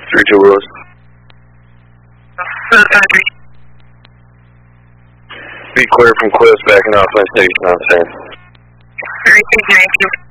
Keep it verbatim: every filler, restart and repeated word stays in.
three two Lewis. Be clear from Cliffs backing off my station on San. Three two, thank you.